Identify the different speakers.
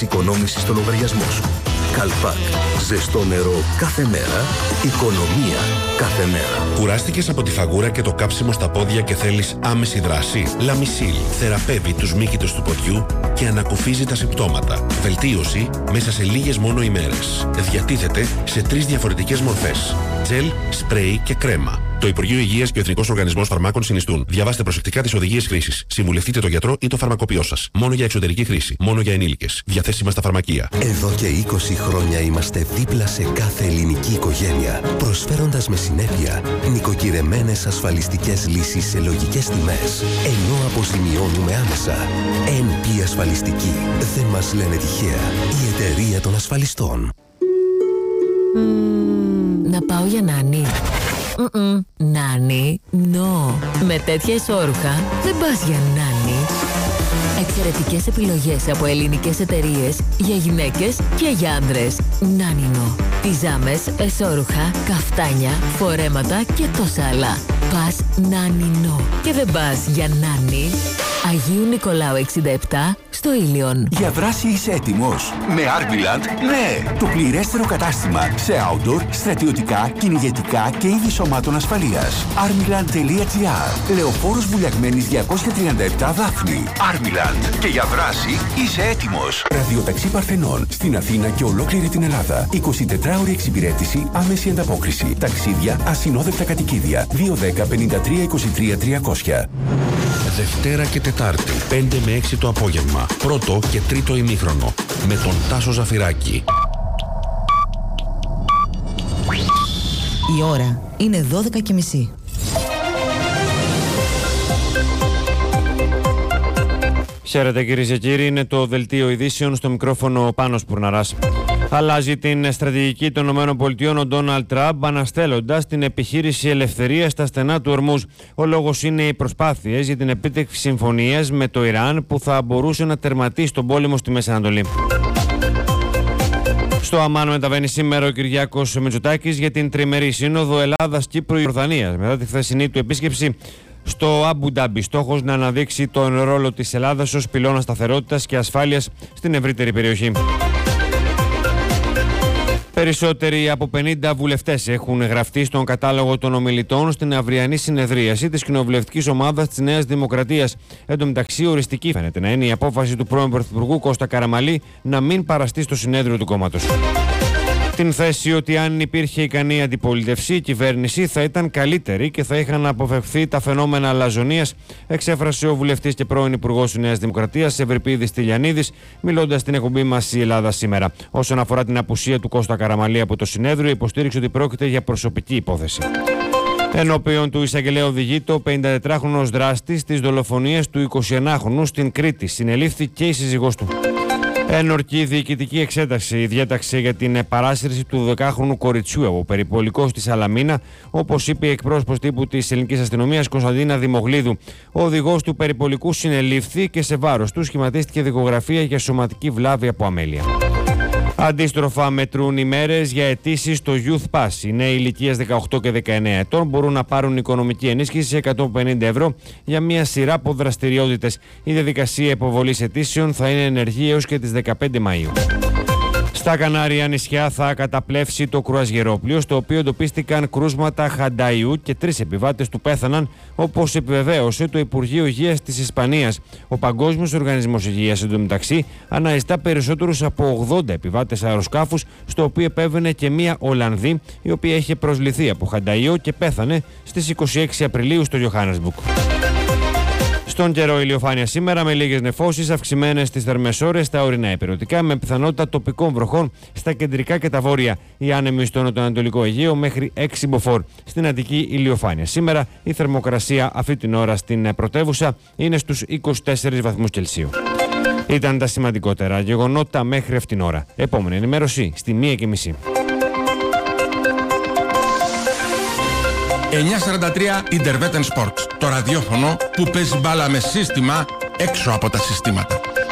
Speaker 1: εξοικονόμηση στο λογαριασμό σου. Καλπάκ. Ζεστό νερό κάθε μέρα. Οικονομία κάθε μέρα.
Speaker 2: Κουράστηκες από τη φαγούρα και το κάψιμο στα πόδια και θέλεις άμεση δράση? Λαμισίλ θεραπεύει τους μύκητες του ποδιού και ανακουφίζει τα συμπτώματα. Βελτίωση μέσα σε λίγες μόνο ημέρες. Διατίθεται σε 3 διαφορετικές μορφές: τζελ, σπρέι και κρέμα. Το Υπουργείο Υγείας και ο Εθνικός Οργανισμός Φαρμάκων συνιστούν. Διαβάστε προσεκτικά τις οδηγίες χρήσης. Συμβουλευτείτε τον γιατρό ή το φαρμακοποιό σας. Μόνο για εξωτερική χρήση. Μόνο για ενήλικες. Διαθέσιμα στα φαρμακεία.
Speaker 1: Εδώ και 20 χρόνια είμαστε δίπλα σε κάθε ελληνική οικογένεια, προσφέροντας με συνέπεια νοικοκυρεμένες ασφαλιστικές λύσεις σε λογικές τιμές, ενώ αποζημιώνουμε άμεσα. NP Ασφαλιστική. Δεν μας λένε τυχαία. Η εταιρεία των ασφαλιστών.
Speaker 3: Να πάω για νάνι. Νάνι, no. Με τέτοια ισόρουχα δεν πας για νάνι. Εξαιρετικές επιλογές από ελληνικές εταιρείες για γυναίκες και για άντρες. Νάνινο. Πιζάμες, εσόρουχα, καφτάνια, φορέματα και τόσα άλλα. Πας Νάνινο. Και δεν πας για νάνι. Αγίου Νικολάου 67 στο Ήλιον.
Speaker 4: Για δράση είσαι έτοιμος? Με Armiland, ναι! Το πληρέστερο κατάστημα σε outdoor, στρατιωτικά, κυνηγετικά και είδη σωμάτων ασφαλείας. Armiland.gr. Λεωφόρος Βουλιαγμένης 237 Δάφνη. Armiland. Και για δράση είσαι έτοιμος. Ραδιοταξί Παρθενών στην Αθήνα και ολόκληρη την Ελλάδα. 24ωρη εξυπηρέτηση, άμεση ανταπόκριση. Ταξίδια, ασυνόδευτα κατοικίδια. 210 53 23 300.
Speaker 2: Δευτέρα και Τετάρτη, 5 με 6 το απόγευμα. Πρώτο και τρίτο ημίχρονο. Με τον Τάσο Ζαφυράκη.
Speaker 5: Η ώρα είναι 12:30.
Speaker 6: Χαίρετε κυρίες και κύριοι, είναι το Δελτίο Ειδήσεων, στο μικρόφωνο Πάνος Πουρναράς. Αλλάζει την στρατηγική των ΗΠΑ ο Ντόναλντ Τραμπ, αναστέλλοντας την επιχείρηση ελευθερίας στα στενά του Ορμούζ. Ο λόγος είναι οι προσπάθειες για την επίτευξη συμφωνίας με το Ιράν που θα μπορούσε να τερματίσει τον πόλεμο στη Μέση Ανατολή. Στο Αμάν μεταβαίνει σήμερα ο Κυριάκος Μητσοτάκης για την τριμερή σύνοδο Ελλάδας-Κύπρου-Ιορδανίας μετά τη χθεσινή του επίσκεψη στο Αμπου Ντάμπι. Στόχος να αναδείξει τον ρόλο της Ελλάδας ως πυλώνα σταθερότητας και ασφάλειας στην ευρύτερη περιοχή. Περισσότεροι από 50 βουλευτές έχουν γραφτεί στον κατάλογο των ομιλητών στην αυριανή συνεδρίαση της κοινοβουλευτικής ομάδας της Νέας Δημοκρατίας. Εν τω μεταξύ, οριστική φαίνεται να είναι η απόφαση του πρώην Πρωθυπουργού Κώστα Καραμανλή να μην παραστεί στο συνέδριο του κόμματος. Την θέση ότι αν υπήρχε ικανή αντιπολίτευση, η κυβέρνηση θα ήταν καλύτερη και θα είχαν αποφευχθεί τα φαινόμενα αλαζονίας, εξέφρασε ο βουλευτής και πρώην Υπουργός της Νέας Δημοκρατίας, Ευρυπίδης Τηλιανίδης, μιλώντας στην εκπομπή μας η Ελλάδα σήμερα. Όσον αφορά την απουσία του Κώστα Καραμανλή από το συνέδριο, υποστήριξε ότι πρόκειται για προσωπική υπόθεση. Ενώπιον του εισαγγελέα οδηγείται ο 54χρονος δράστης της δολοφονίας του 21χρονου στην Κρήτη. Συνελήφθη και η σύζυγός του. Ένορκη διοικητική εξέταση διέταξε για την παράσυρση του 12χρονου κοριτσιού από περιπολικό στη Σαλαμίνα, όπως είπε η εκπρόσωπος τύπου της ελληνικής αστυνομίας Κωνσταντίνα Δημογλίδου. Ο οδηγός του περιπολικού συνελήφθη και σε βάρος του σχηματίστηκε δικογραφία για σωματική βλάβη από αμέλεια. Αντίστροφα μετρούν οι μέρες για αιτήσεις στο Youth Pass. Οι νέοι ηλικίας 18 και 19 ετών μπορούν να πάρουν οικονομική ενίσχυση σε 150 ευρώ για μια σειρά από δραστηριότητες. Η διαδικασία υποβολής αιτήσεων θα είναι ενεργή έως και τις 15 Μαΐου. Στα Κανάρια νησιά θα καταπλέψει το κρουαζιερόπλοιο, στο οποίο εντοπίστηκαν κρούσματα χανταϊού και 3 επιβάτες του πέθαναν, όπως επιβεβαίωσε το Υπουργείο Υγείας της Ισπανίας. Ο Παγκόσμιος Οργανισμός Υγείας εντωμεταξύ αναζητά περισσότερους από 80 επιβάτες αεροσκάφους, στο οποίο επέβαινε και μία Ολλανδή, η οποία είχε προσληθεί από χανταϊό και πέθανε στις 26 Απριλίου στο Johannesburg. Στον καιρό, ηλιοφάνεια σήμερα με λίγες νεφώσεις, αυξημένες στις θερμές ώρες, στα ορεινά υπηρετικά, με πιθανότητα τοπικών βροχών στα κεντρικά και τα βόρεια. Οι άνεμοι στο νοτιοανατολικό Αιγαίο μέχρι 6 μποφόρ. Στην Αττική, ηλιοφάνεια σήμερα. Η θερμοκρασία αυτή την ώρα στην πρωτεύουσα είναι στους 24 βαθμούς Κελσίου. Ήταν τα σημαντικότερα γεγονότα μέχρι αυτήν την ώρα. Επόμενη ενημέρωση στη 1:30.
Speaker 7: 943 Interveten Sports, το ραδιόφωνο που παίζει μπάλα με σύστημα έξω από τα συστήματα.